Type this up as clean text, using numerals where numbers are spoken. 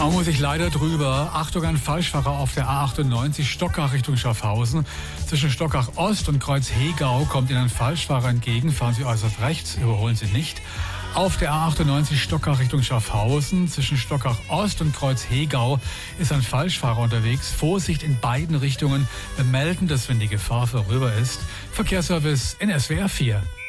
Da muss ich leider drüber. Achtung, ein Falschfahrer auf der A98 Stockach Richtung Schaffhausen. Zwischen Stockach Ost und Kreuz Hegau kommt Ihnen ein Falschfahrer entgegen. Fahren Sie äußerst rechts, überholen Sie nicht. Auf der A98 Stockach Richtung Schaffhausen. Zwischen Stockach Ost und Kreuz Hegau ist ein Falschfahrer unterwegs. Vorsicht in beiden Richtungen. Wir melden das, wenn die Gefahr vorüber ist. Verkehrsservice in SWR 4.